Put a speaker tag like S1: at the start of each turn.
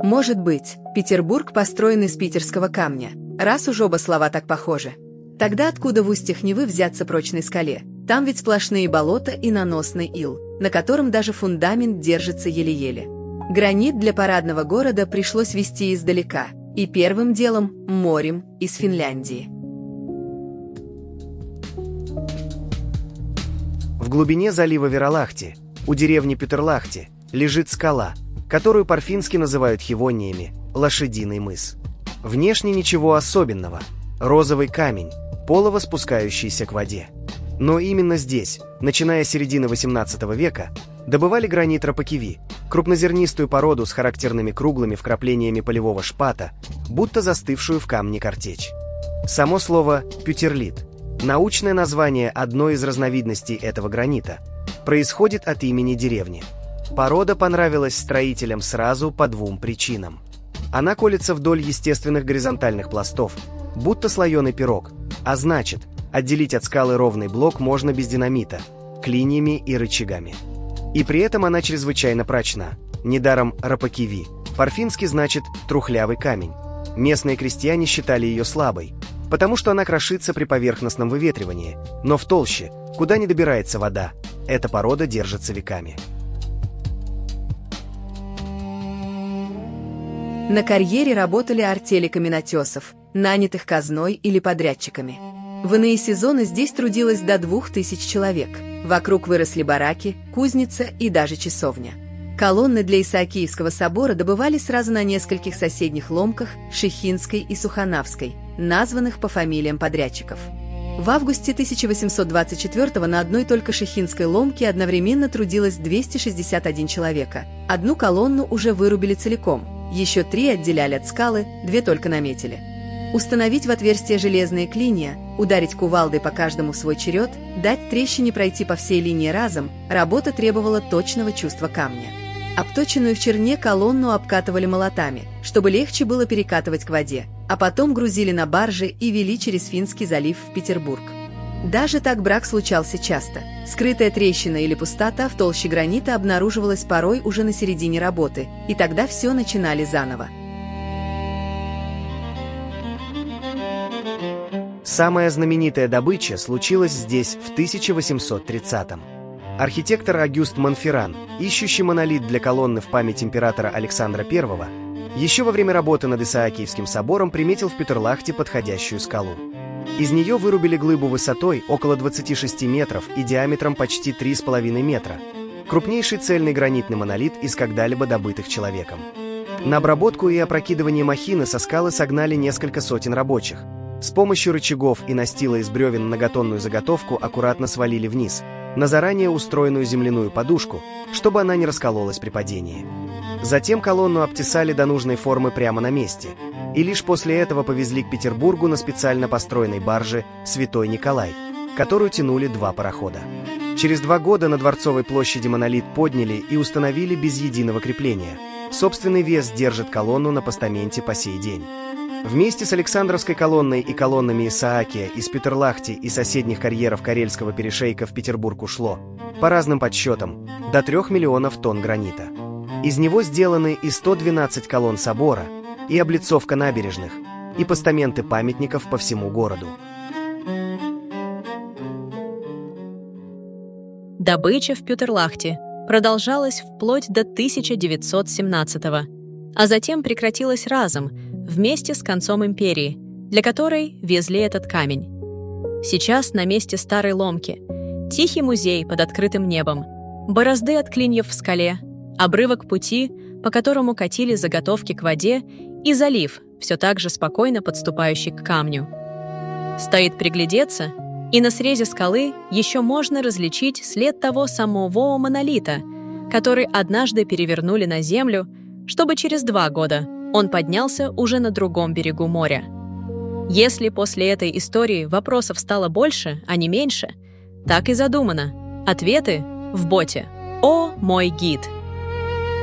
S1: Может быть, Петербург построен из питерского камня, раз уж оба слова так похожи. Тогда откуда в устьях Невы взяться прочной скале? Там ведь сплошные болота и наносный ил, на котором даже фундамент держится еле-еле. Гранит для парадного города пришлось везти издалека, и первым делом – морем из Финляндии.
S2: В глубине залива Вералахти, у деревни Пютерлахти, лежит скала, которую по-фински называют хивониями – Лошадиный мыс. Внешне ничего особенного – розовый камень, полово спускающийся к воде. Но именно здесь, начиная с середины XVIII века, добывали гранит Рапакиви, крупнозернистую породу с характерными круглыми вкраплениями полевого шпата, будто застывшую в камне картечь. Само слово «пютерлит» – научное название одной из разновидностей этого гранита, происходит от имени деревни. Порода понравилась строителям сразу по двум причинам. Она колется вдоль естественных горизонтальных пластов, будто слоеный пирог, а значит, отделить от скалы ровный блок можно без динамита, клиньями и рычагами. И при этом она чрезвычайно прочна. Недаром Рапакиви по-фински значит «трухлявый камень». Местные крестьяне считали ее слабой, потому что она крошится при поверхностном выветривании, но в толще, куда не добирается вода, эта порода держится веками.
S1: На карьере работали артели каменотесов, нанятых казной или подрядчиками. В иные сезоны здесь трудилось до 2000 человек. Вокруг выросли бараки, кузница и даже часовня. Колонны для Исаакиевского собора добывали сразу на нескольких соседних ломках Шихинской и Суханавской, названных по фамилиям подрядчиков. В августе 1824 на одной только Шихинской ломке одновременно трудилось 261 человека. Одну колонну уже вырубили целиком, еще 3 отделяли от скалы, 2 только наметили. Установить в отверстие железные клинья, ударить кувалдой по каждому в свой черед, дать трещине пройти по всей линии разом, работа требовала точного чувства камня. Обточенную в черне колонну обкатывали молотами, чтобы легче было перекатывать к воде, а потом грузили на баржи и вели через Финский залив в Петербург. Даже так брак случался часто. Скрытая трещина или пустота в толще гранита обнаруживалась порой уже на середине работы, и тогда все начинали заново.
S2: Самая знаменитая добыча случилась здесь в 1830-м. Архитектор Агюст Монферран, ищущий монолит для колонны в память императора Александра I, еще во время работы над Исаакиевским собором приметил в Пютерлахте подходящую скалу. Из нее вырубили глыбу высотой около 26 метров и диаметром почти 3,5 метра. Крупнейший цельный гранитный монолит из когда-либо добытых человеком. На обработку и опрокидывание махины со скалы согнали несколько сотен рабочих. С помощью рычагов и настила из бревен многотонную заготовку аккуратно свалили вниз, на заранее устроенную земляную подушку, чтобы она не раскололась при падении. Затем колонну обтесали до нужной формы прямо на месте, и лишь после этого повезли к Петербургу на специально построенной барже «Святой Николай», которую тянули 2 парохода. Через 2 года на Дворцовой площади монолит подняли и установили без единого крепления. Собственный вес держит колонну на постаменте по сей день. Вместе с Александровской колонной и колоннами Исаакия из Пютерлахти и соседних карьеров Карельского перешейка в Петербург ушло, по разным подсчетам, до 3 миллионов тонн гранита. Из него сделаны и 112 колонн собора, и облицовка набережных, и постаменты памятников по всему городу.
S3: Добыча в Пютерлахте продолжалась вплоть до 1917-го, а затем прекратилась разом, вместе с концом империи, для которой везли этот камень. Сейчас на месте старой ломки тихий музей под открытым небом, борозды от клиньев в скале, обрывок пути, по которому катили заготовки к воде, и залив, все так же спокойно подступающий к камню. Стоит приглядеться, и на срезе скалы еще можно различить след того самого монолита, который однажды перевернули на землю, чтобы через 2 года он поднялся уже на другом берегу моря. Если после этой истории вопросов стало больше, а не меньше, так и задумано. Ответы в боте «О, мой гид».